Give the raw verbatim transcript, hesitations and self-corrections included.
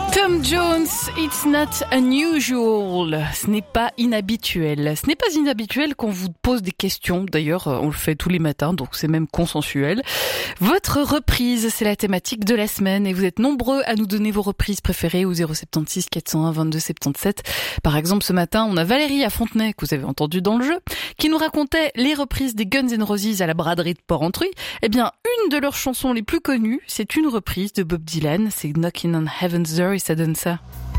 Tom Jones, it's not unusual. Ce n'est pas inhabituel. Ce n'est pas inhabituel qu'on vous pose des questions. D'ailleurs, on le fait tous les matins, donc c'est même consensuel. Votre reprise, c'est la thématique de la semaine et vous êtes nombreux à nous donner vos reprises préférées au zéro soixante-seize quatre cent un vingt-deux soixante-dix-sept. Par exemple, ce matin, on a Valérie à Fontenay, que vous avez entendu dans le jeu, qui nous racontait les reprises des Guns N' Roses à la braderie de Porrentruy. Eh bien, une de leurs chansons les plus connues, c'est une reprise de Bob Dylan, c'est Knockin' on Heaven's Door et ça donne ça.